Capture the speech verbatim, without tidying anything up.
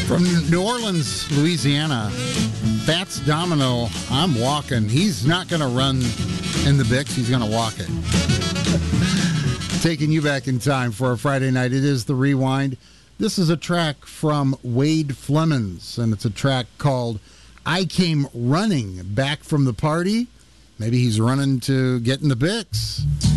From New Orleans, Louisiana, Fats Domino, I'm walking. He's not going to run in the Bix. He's going to walk it. Taking you back in time for a Friday night. It is The Rewind. This is a track from Wade Flemons, and it's a track called I Came Running Back from the Party. Maybe he's running to get in the Bix.